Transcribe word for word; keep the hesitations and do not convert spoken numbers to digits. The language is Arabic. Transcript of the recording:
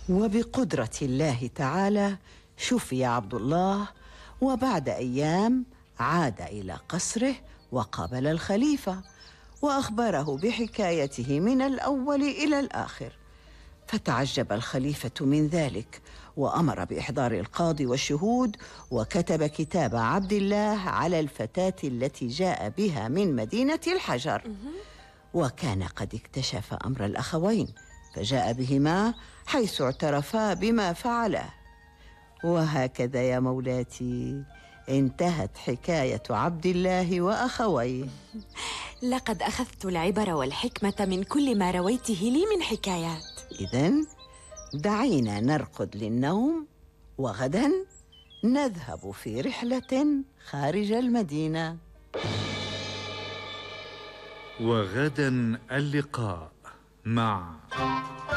وبقدرة الله تعالى شفي عبد الله، وبعد أيام عاد إلى قصره وقابل الخليفة وأخبره بحكايته من الأول إلى الآخر. فتعجب الخليفة من ذلك وأمر بإحضار القاضي والشهود، وكتب كتاب عبد الله على الفتاة التي جاء بها من مدينة الحجر. وكان قد اكتشف أمر الأخوين فجاء بهما حيث اعترفا بما فعلا. وهكذا يا مولاتي انتهت حكاية عبد الله وأخويه. لقد أخذت العبر والحكمة من كل ما رويته لي من حكايات. إذن دعينا نرقد للنوم، وغدا نذهب في رحلة خارج المدينة. وغدا اللقاء مع